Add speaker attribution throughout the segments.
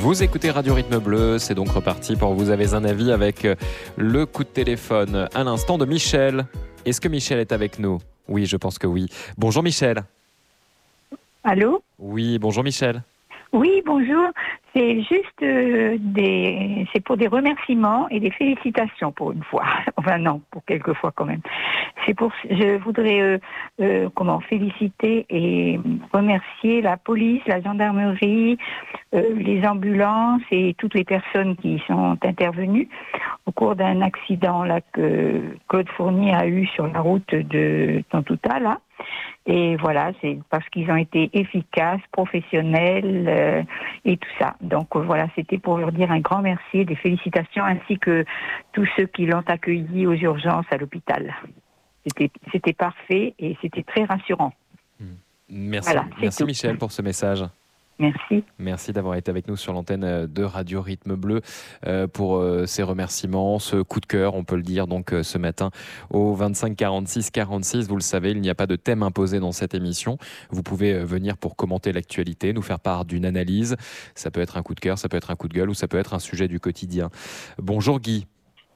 Speaker 1: Vous écoutez Radio Rythme Bleu, c'est donc reparti pour Vous avez un avis avec le coup de téléphone à l'instant de Michel. Est-ce que Michel est avec nous? Oui, je pense que oui. Bonjour Michel.
Speaker 2: Allô?
Speaker 1: Oui, bonjour Michel.
Speaker 2: Oui, bonjour. C'est juste c'est pour des remerciements et des félicitations pour une fois. Enfin non, pour quelques fois quand même. Je voudrais féliciter et remercier la police, la gendarmerie, les ambulances et toutes les personnes qui sont intervenues au cours d'un accident là que Claude Fournier a eu sur la route de Tontouta là. Et voilà, c'est parce qu'ils ont été efficaces, professionnels et tout ça. Donc voilà, c'était pour leur dire un grand merci et des félicitations, ainsi que tous ceux qui l'ont accueilli aux urgences à l'hôpital. C'était parfait et c'était très rassurant.
Speaker 1: Merci,
Speaker 2: voilà,
Speaker 1: merci Michel pour ce message.
Speaker 2: Merci.
Speaker 1: Merci d'avoir été avec nous sur l'antenne de Radio Rythme Bleu pour ces remerciements, ce coup de cœur, on peut le dire, donc ce matin au 25 46 46. Vous le savez, il n'y a pas de thème imposé dans cette émission. Vous pouvez venir pour commenter l'actualité, nous faire part d'une analyse. Ça peut être un coup de cœur, ça peut être un coup de gueule ou ça peut être un sujet du quotidien. Bonjour Guy.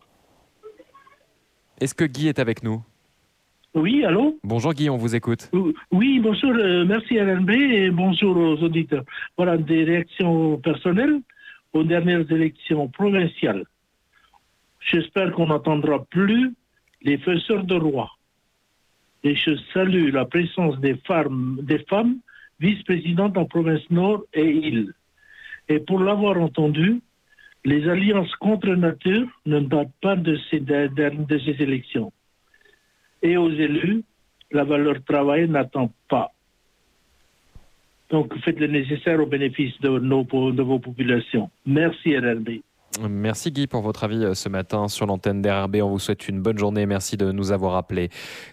Speaker 1: Est-ce que Guy est avec nous ?
Speaker 3: Oui, allô?
Speaker 1: Bonjour Guy, on vous écoute.
Speaker 3: Oui, bonjour, merci RNB et bonjour aux auditeurs. Voilà, des réactions personnelles aux dernières élections provinciales. J'espère qu'on n'entendra plus les faiseurs de rois. Et je salue la présence des femmes vice-présidentes en province Nord et Île. Et pour l'avoir entendu, les alliances contre nature ne datent pas de ces élections. Et aux élus, la valeur travail n'attend pas. Donc, faites le nécessaire au bénéfice de vos populations. Merci RRB.
Speaker 1: Merci Guy pour votre avis ce matin sur l'antenne d'RRB. On vous souhaite une bonne journée. Merci de nous avoir appelés.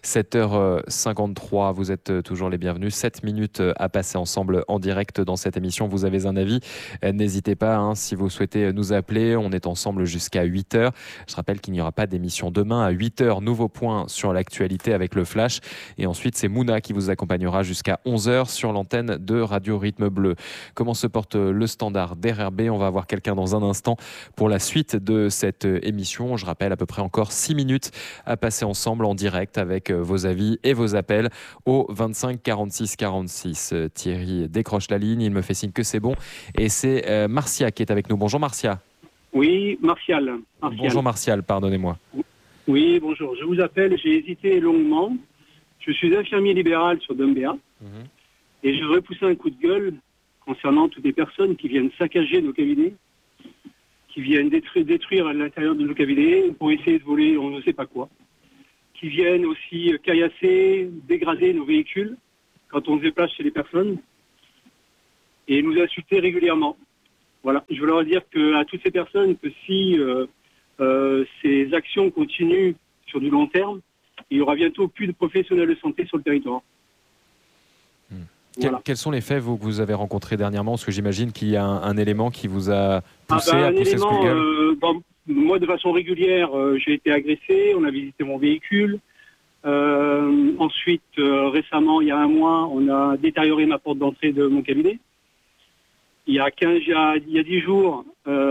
Speaker 1: 7h53, vous êtes toujours les bienvenus. 7 minutes à passer ensemble en direct dans cette émission. Vous avez un avis, n'hésitez pas si vous souhaitez nous appeler. On est ensemble jusqu'à 8h. Je rappelle qu'il n'y aura pas d'émission demain. À 8h, nouveau point sur l'actualité avec le Flash. Et ensuite, c'est Mouna qui vous accompagnera jusqu'à 11h sur l'antenne de Radio Rythme Bleu. Comment se porte le standard d'RRB? On va avoir quelqu'un dans un instant pour la suite de cette émission. Je rappelle, à peu près encore 6 minutes à passer ensemble en direct avec vos avis et vos appels au 25 46 46. Thierry décroche la ligne, il me fait signe que c'est bon. Et c'est Marcia qui est avec nous. Bonjour Marcia.
Speaker 4: Oui, Martial.
Speaker 1: Bonjour Martial, pardonnez-moi.
Speaker 4: Oui, bonjour. Je vous appelle, j'ai hésité longuement. Je suis infirmier libéral sur Dumbéa. Et je voudrais pousser un coup de gueule concernant toutes les personnes qui viennent saccager nos cabinets, qui viennent détruire à l'intérieur de nos cabinets pour essayer de voler on ne sait pas quoi, qui viennent aussi caillasser, dégrader nos véhicules quand on se déplace chez les personnes et nous insulter régulièrement. Voilà, je veux leur dire à toutes ces personnes que si ces actions continuent sur du long terme, il y aura bientôt plus de professionnels de santé sur le territoire.
Speaker 1: Voilà. Quels sont les faits que vous avez rencontrés dernièrement? Parce que j'imagine qu'il y a un élément qui vous a poussé à pousser ce coup de gueule.
Speaker 4: Moi, de façon régulière, j'ai été agressé, on a visité mon véhicule. Ensuite, récemment, il y a un mois, on a détérioré ma porte d'entrée de mon cabinet. Il y a 10 jours,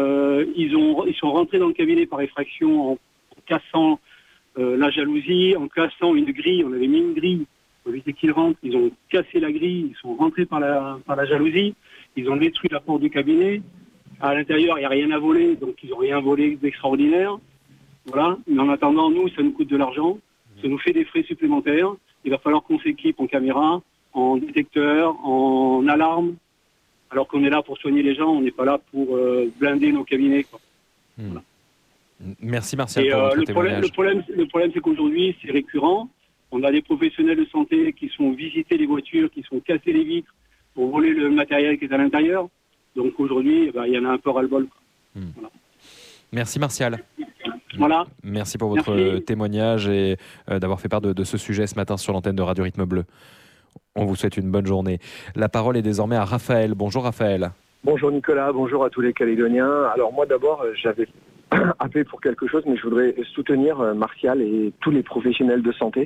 Speaker 4: ils sont rentrés dans le cabinet par effraction en cassant la jalousie, en cassant une grille. On avait mis une grille pour éviter qu'ils rentrent. Ils ont cassé la grille, ils sont rentrés par la jalousie. Ils ont détruit la porte du cabinet. À l'intérieur, il n'y a rien à voler, donc ils n'ont rien volé d'extraordinaire. Voilà. Mais en attendant, nous, ça nous coûte de l'argent. Ça nous fait des frais supplémentaires. Il va falloir qu'on s'équipe en caméra, en détecteur, en alarme. Alors qu'on est là pour soigner les gens, on n'est pas là pour blinder nos cabinets, quoi. Voilà.
Speaker 1: Merci Martial pour votre témoignage.
Speaker 4: Le problème, c'est qu'aujourd'hui, c'est récurrent. On a des professionnels de santé qui sont visités les voitures, qui sont cassés les vitres pour voler le matériel qui est à l'intérieur. Donc aujourd'hui, il y en a un peu ras-le-bol. Voilà.
Speaker 1: Merci Martial.
Speaker 4: Voilà.
Speaker 1: Merci pour votre témoignage et d'avoir fait part de ce sujet ce matin sur l'antenne de Radio Rythme Bleu. On vous souhaite une bonne journée. La parole est désormais à Raphaël. Bonjour Raphaël.
Speaker 5: Bonjour Nicolas, bonjour à tous les Calédoniens. Alors moi d'abord, j'avais appelé pour quelque chose, mais je voudrais soutenir Martial et tous les professionnels de santé.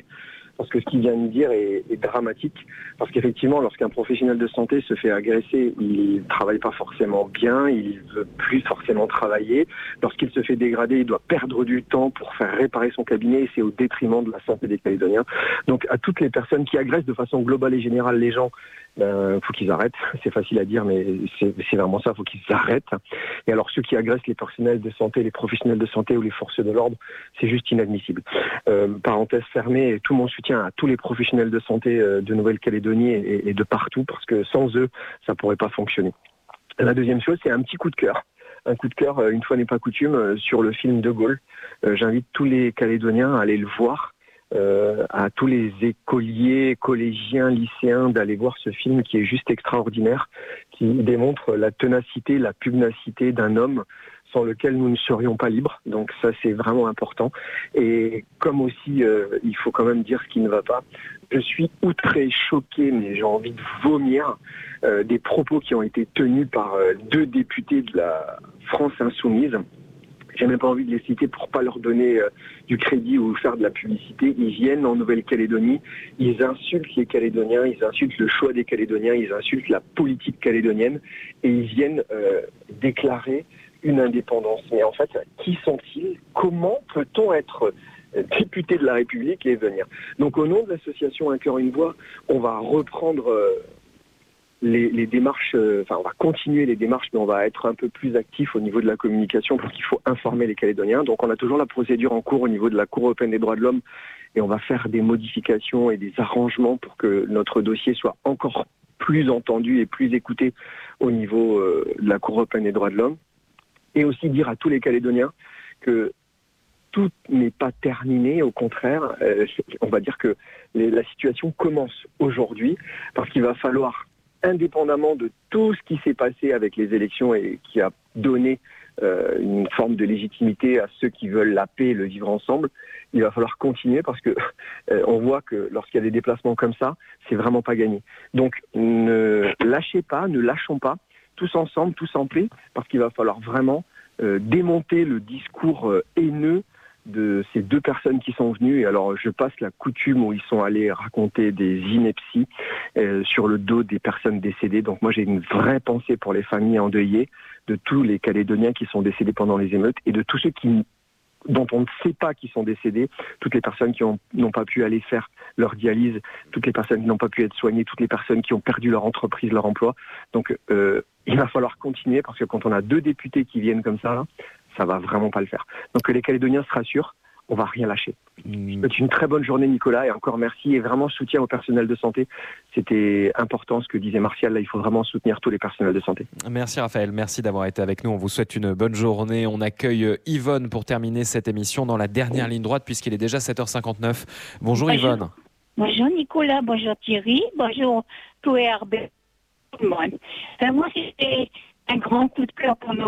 Speaker 5: parce que ce qu'il vient de dire est dramatique. Parce qu'effectivement, lorsqu'un professionnel de santé se fait agresser, il ne travaille pas forcément bien, il ne veut plus forcément travailler. Lorsqu'il se fait dégrader, il doit perdre du temps pour faire réparer son cabinet et c'est au détriment de la santé des Calédoniens. Donc à toutes les personnes qui agressent de façon globale et générale les gens, faut qu'ils arrêtent. C'est facile à dire, mais c'est vraiment ça, faut qu'ils arrêtent. Et alors ceux qui agressent les personnels de santé, les professionnels de santé ou les forces de l'ordre, c'est juste inadmissible. Parenthèse fermée, tout mon soutien à tous les professionnels de santé de Nouvelle-Calédonie et de partout, parce que sans eux, ça pourrait pas fonctionner. La deuxième chose, c'est un petit coup de cœur. Un coup de cœur, une fois n'est pas coutume, sur le film De Gaulle. J'invite tous les Calédoniens à aller le voir. À tous les écoliers, collégiens, lycéens d'aller voir ce film qui est juste extraordinaire, qui démontre la ténacité, la pugnacité d'un homme sans lequel nous ne serions pas libres. Donc ça, c'est vraiment important. Et comme aussi, il faut quand même dire ce qui ne va pas, je suis outré, choqué, mais j'ai envie de vomir des propos qui ont été tenus par deux députés de la France Insoumise. J'ai même pas envie de les citer pour pas leur donner du crédit ou faire de la publicité. Ils viennent en Nouvelle-Calédonie, ils insultent les Calédoniens, ils insultent le choix des Calédoniens, ils insultent la politique calédonienne et ils viennent déclarer une indépendance. Mais en fait, qui sont-ils? Comment peut-on être député de la République et venir? Donc au nom de l'association Un cœur, une voix, on va reprendre les démarches, on va continuer les démarches, mais on va être un peu plus actif au niveau de la communication parce qu'il faut informer les Calédoniens. Donc on a toujours la procédure en cours au niveau de la Cour européenne des droits de l'homme et on va faire des modifications et des arrangements pour que notre dossier soit encore plus entendu et plus écouté au niveau de la Cour européenne des droits de l'homme. Et aussi dire à tous les Calédoniens que tout n'est pas terminé, au contraire, on va dire que la situation commence aujourd'hui parce qu'il va falloir, indépendamment de tout ce qui s'est passé avec les élections et qui a donné une forme de légitimité à ceux qui veulent la paix et le vivre ensemble, il va falloir continuer parce que on voit que lorsqu'il y a des déplacements comme ça, c'est vraiment pas gagné. Donc ne lâchez pas, ne lâchons pas, tous ensemble, tous en paix, parce qu'il va falloir vraiment démonter le discours haineux de ces deux personnes qui sont venues. Et alors je passe la coutume où ils sont allés raconter des inepties sur le dos des personnes décédées. Donc moi j'ai une vraie pensée pour les familles endeuillées de tous les Calédoniens qui sont décédés pendant les émeutes et de tous ceux dont on ne sait pas qui sont décédés, toutes les personnes qui n'ont pas pu aller faire leur dialyse, toutes les personnes qui n'ont pas pu être soignées, toutes les personnes qui ont perdu leur entreprise, leur emploi. Donc il va falloir continuer parce que quand on a deux députés qui viennent comme ça, là, ça va vraiment pas le faire. Donc que les Calédoniens se rassurent, on va rien lâcher. C'est une très bonne journée, Nicolas, et encore merci et vraiment soutien au personnel de santé. C'était important ce que disait Martial, là il faut vraiment soutenir tous les personnels de santé.
Speaker 1: Merci Raphaël, merci d'avoir été avec nous. On vous souhaite une bonne journée. On accueille Yvonne pour terminer cette émission dans la dernière ligne droite puisqu'il est déjà 7h59. Bonjour Yvonne.
Speaker 6: Bonjour Nicolas, bonjour Thierry, bonjour tout RB, tout le monde. Moi c'était un grand coup de cœur pour nous.